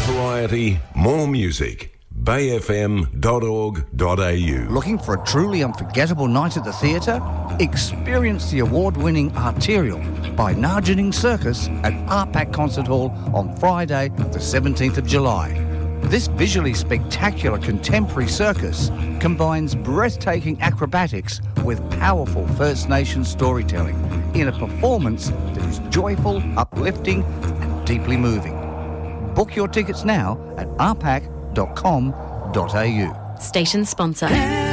variety, more music. bayfm.org.au. Looking for a truly unforgettable night at the theatre? Experience the award-winning Arterial by Nargening Circus at RPAC Concert Hall on Friday, the 17th of July. This visually spectacular contemporary circus combines breathtaking acrobatics with powerful First Nations storytelling in a performance that is joyful, uplifting and deeply moving. Book your tickets now at rpac.com.au. Station sponsor.